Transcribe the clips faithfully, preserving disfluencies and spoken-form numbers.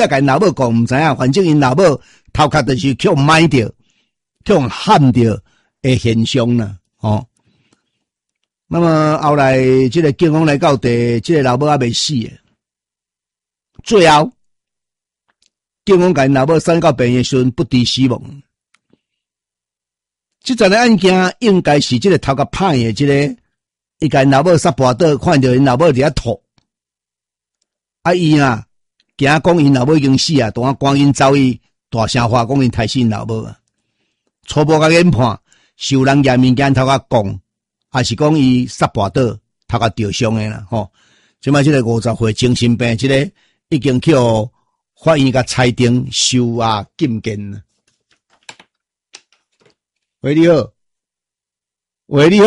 甲因老母讲毋知影，反正因老母头壳就是去买着，去喊着的现象啦，哦。那么后来，这个警方来到地，这个老母还未死诶。最后，警方甲因老母送到病院时阵不治死亡。这阵个案件应该是这个头壳歹诶，这个伊甲因老母杀跋倒，看到因老母伫遐吐，啊伊啊，惊讲因老母已经死啊，当赶紧走去大声话讲因杀死因老母啊。初步甲研判，是有人验物件头壳讲。还是讲伊杀跋倒，头壳吊伤诶啦，吼！即摆即个五十岁精神病，即个已经去法院甲裁定收押禁见啦。喂，你好，喂，你好，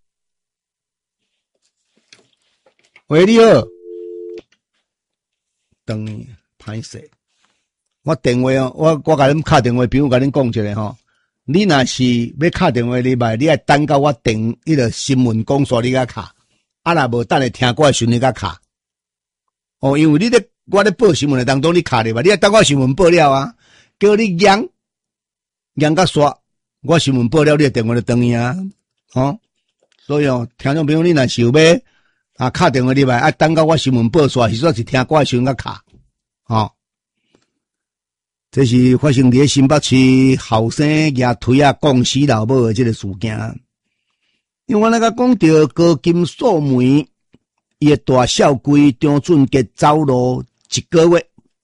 喂，你好，等歹势，我电话哦，我我甲恁敲电话，比如甲恁讲一下吼。你若是要敲电话入来，你爱等到我电迄个新闻讲说你甲敲，啊若无等下听我诶时阵你甲敲。哦，因为你咧我咧报新闻诶当中你敲入来，你爱等我新闻报了啊，叫你扬扬甲煞，我新闻报了，你诶电话就转去啊，哦，所以哦，听众朋友你若是有要啊敲电话入来，爱等到我新闻报煞，实在是听我诶时阵甲敲，哦。这是发生伫新北市后生举推啊讲死老母的这个事件。因为我那个讲到高金素梅，伊的大少贵张俊杰走路一个月，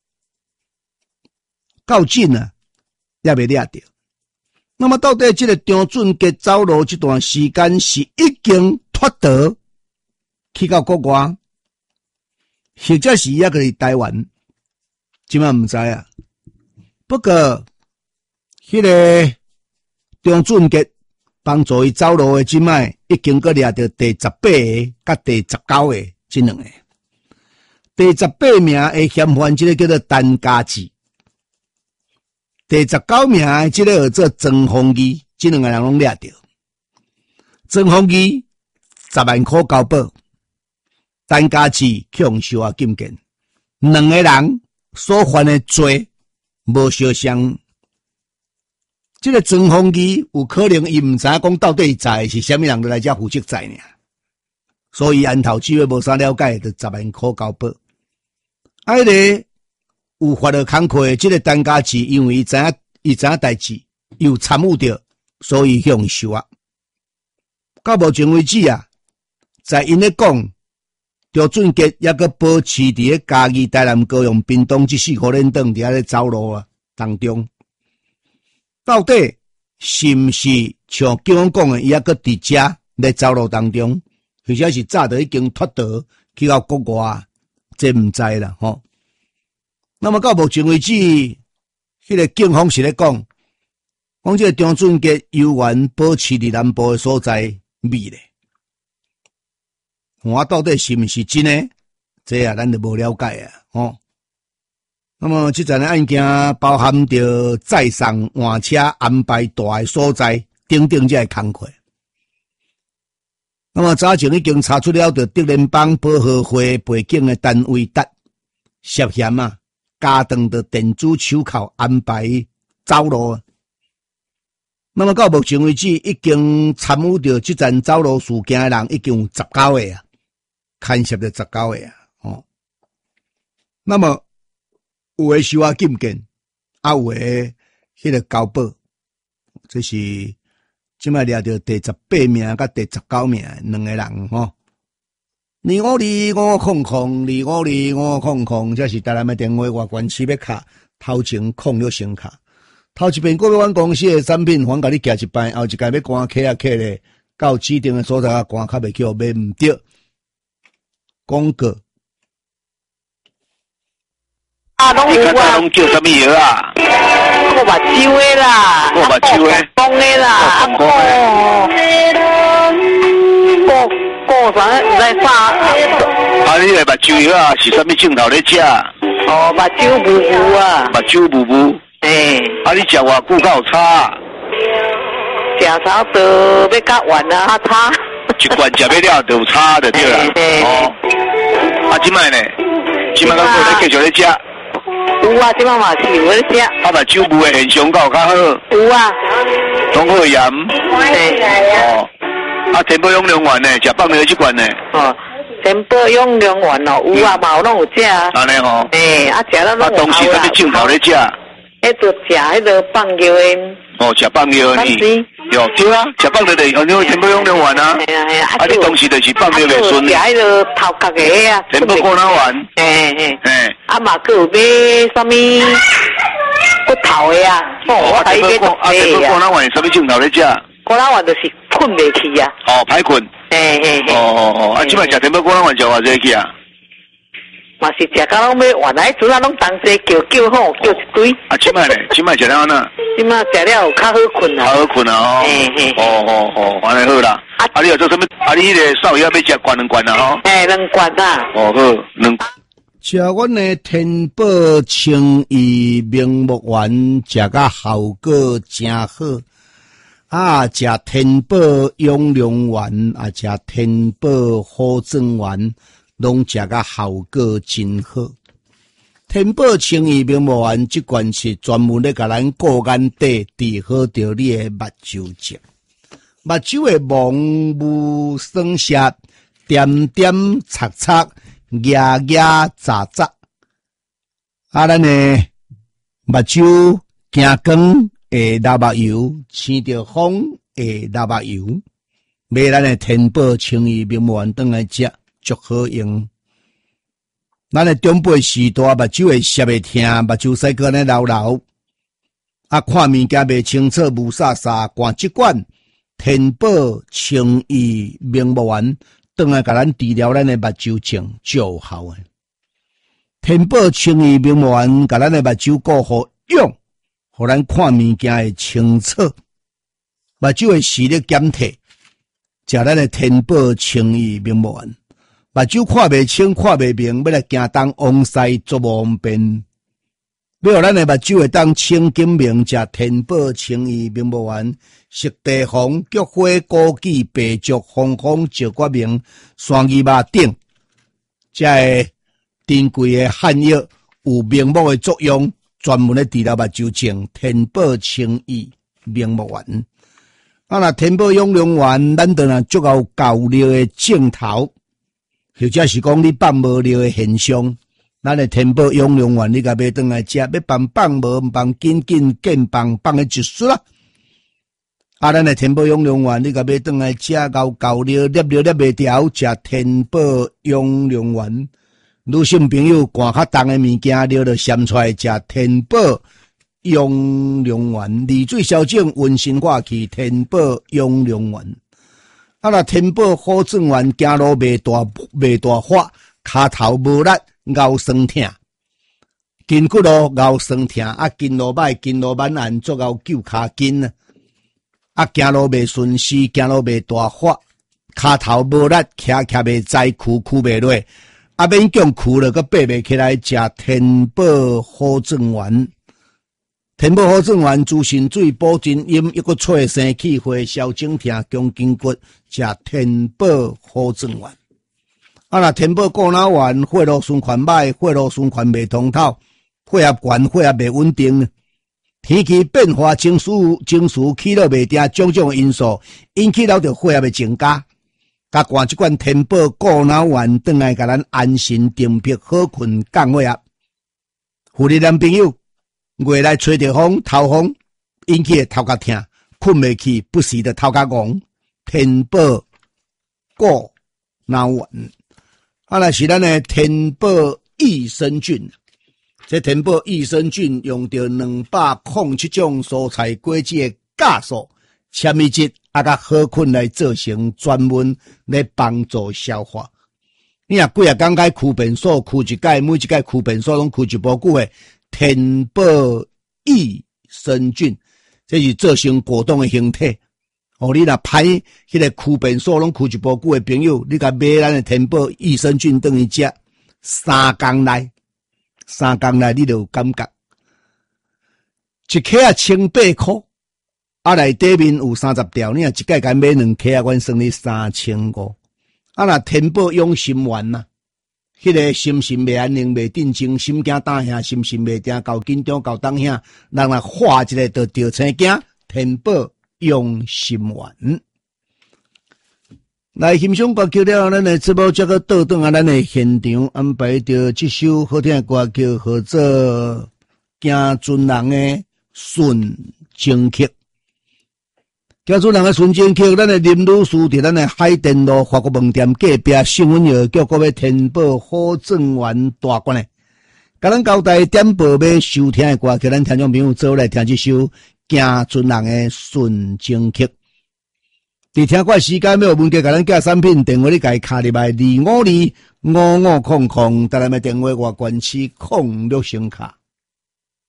到近啊也未抓到。那么到底这个张俊杰走路这段时间是已经脱逃去到国外，或者是抑个伫台湾，即摆毋知啊。不过，迄、那个张俊杰帮助伊走路的即摆已经搁掠到第十八个，甲第十九个即两个。第十八名的嫌犯即个叫做陈家志，第十九名的即个叫做曾丰义，即两个人拢掠到。曾丰义十万块交保，陈家志去收押禁见，两个人所犯的罪。无相像，这个曾丰义有可能伊毋知影讲到底在是虾米人来遮负责在呢？所以案头只要无啥了解，就十万块交保。啊，迄个有法律工课的这个陈家志，因为伊知影伊知影代志，又参与着，所以向收押。到目前为止啊，在因咧讲。张俊杰也阁保持伫咧嘉义、台南、高雄、屏东这四个连长伫遐咧走路啊当中，到底是毋是像警方讲的，伊也阁伫遮咧走路当中，或者是早就已经脱逃去到国外，这毋知啦吼。那么到目前为止，迄、那个警方是咧讲，讲这个张俊杰犹原保持伫南部的所在秘咧。我到底是毋是真诶？这啊，咱就无了解啊，吼。那么这阵的案件包含着载送换车安排大诶所在，等等这个工课。那么早前已经查出了着德联邦保护会背景诶单位达涉嫌啊，加长着电子手铐安排走路。那么到目前为止，已经参与着这阵走路事件诶人已经有十九个啊。牵涉着十九个啊，哦，那么有诶收押禁见，啊有诶迄个交保，这是即摆掠到第十八名甲第十九名两个人吼。二五二五空空，二五二五空空，这是台南诶电话外关市要卡，头前空了先卡。头一遍国标湾公司诶产品，还甲你寄一摆，后一届要关卡啊卡咧，到指定诶所在啊关卡袂去，买毋着。广告啊，拢有啊，拢叫什么药啊？我目睭的啦，我目睭的，光的啦，哦，过过啥在啥？啊，你个目睭药啊，是什么镜头咧食？哦，目睭糊糊啊，目睭糊糊。诶，啊，你食偌久够差？食差都要甲完啊，哈差。一罐食不了就差就对啦。哦，啊，即摆呢？即摆我过来继续咧食。 有啊，即摆嘛是有咧食。 啊，目睭部的现象够较好。 有啊。 拢好盐。 嘿。 哦。啊，天宝永良丸呢？食放尿即罐呢？ 哦。天宝永良丸哦，有啊，嘛有拢有食啊。 安尼吼。 诶，啊，食了拢有。 啊，当时啥物镜头咧食？ 迄着食迄个放尿的。 哦，食放尿的。有对啊，食放尿的，因为天宝永良丸啊。 系啊系啊。 啊，你当时就是放尿袂顺。 食迄个头壳个啊。 天宝果脑丸。 嘿嘿。 嘿。 啊嘛，佮有买啥物骨头的啊？ 哦，啊，天宝果啊，天宝果脑丸是啥物镜头咧食？ 果脑丸就是困袂去啊。 哦，歹困。 嘿嘿嘿。 哦哦哦，啊，即摆食天宝果脑丸食偌济去啊？ 嘛是食到拢要原来阵啊，拢同齐叫叫吼，叫一堆。 啊，即摆咧，即摆食了安那？ 即摆食了有较好困啊。 较好困啊！哦。嘿嘿。哦哦哦，安尼好啦。啊，啊，你有做什么？啊，你迄个少爷要食罐两罐啊？吼。 嘿，两罐啊。 哦好，两。 吃阮的天宝清益明目丸，食甲效果真好。啊，食天宝永良丸，啊，食天宝好转丸。拢食甲效果真好。天宝清益明目丸即罐是专门咧甲咱顾眼底治好着你的目睭症。目睭的蒙雾酸涩、点点擦擦、牙牙杂杂，啊，咱的目睭行光会流目油，生着风会流目油，买咱的天宝清益明目丸转来食。足好用，咱的长辈时代目睭会涩会疼，目睭使个呢流流，啊看物件袂清楚，雾煞煞，灌即罐天宝清益明目丸，转来甲咱治疗咱的目睭症就好诶。天宝清益明目丸，甲咱的目睭顾好用，互咱看物件会清楚，目睭会视力减退，食咱的天宝清益明目丸。目睭看袂清、看袂明，要来行东往西做无方便。要互咱的目睭会当清金明，食天宝清益明目丸，食地黄、菊花、枸杞、白术、红红、石决明、山萸肉等，这个珍贵的汉药有明目的作用，专门咧治疗目睭症。天宝清益明目丸，啊那天宝永良丸，咱当然足够够料的镜头。或者是讲你放无尿的现象，咱的天宝永良丸你甲买转来食，要放放无毋放紧紧见放放的一束啦。啊，咱的天宝永良丸你甲买转来食，够够尿粒尿粒袂调，食天宝永良丸。女性朋友寒较重的物件尿着闪出来，食天宝永良丸，利水消肿，温心化气，天宝永良丸。啊！若天宝好转丸，走路袂大袂大发，骹头无力，腰酸痛，筋骨咯腰酸痛，啊筋络歹，筋络蛮硬，足够救骹筋啊！啊，走路袂顺势，走路袂大发，骹头无力，徛徛袂在，屈屈袂落，啊勉强屈了，佮爬袂起来，食天宝好转丸。天宝好转丸，滋肾水，补真阴，一个催生气血，消肿痛，强筋骨，食天宝好转丸。啊，若天宝固脑丸，血路循环歹，血路循环袂通透，血压悬，血压袂稳定，天气变化，情绪情绪起落袂定，种种因素引起了着血压的增加。甲灌一罐天宝固脑丸，转来甲咱安心定魄，好困降血压。妇女男朋友。月来吹着风，头风引起的头壳痛，困袂去，不时的头壳戆。天宝固脑丸，啊，那是咱的天宝益生菌。这天宝益生菌用着两百零七种蔬菜果子的酵素、纤维质，啊，甲好菌来做成，专门来帮助消化。你若几啊工该驱便所，驱一届，每一届驱便所拢驱一包久的。天宝益生菌，这是做成果冻的形体。哦，你若歹迄个驱便所拢驱一包久的朋友，你甲买咱的天宝益生菌等于食，三工内，三工内你就有感觉。一克啊千八块，啊内底面有三十条，你若一届甲买两克啊，阮算你三千五。啊若天宝养心丸呐、啊， 迄个心神未安宁、未定静、心惊胆吓、心神未定、搞紧张、搞当下，人来画一个就掉青镜，天宝用心丸。来欣赏歌曲了，咱的节目这个倒转啊，咱的现场安排着这首好听的歌曲，叫做《行尊人的顺情曲》。行尊人的顺情曲，咱的林女士伫咱的海淀路华国饭店隔壁新闻药叫各位天宝好正丸大官的，甲咱交代点播要收听的歌曲，咱听众朋友做来听这首《行尊人的顺情曲》。伫听过时间，要有问题，甲咱寄产品电话，你家卡入来二五二五五空空，台南的电话外关区空六声卡。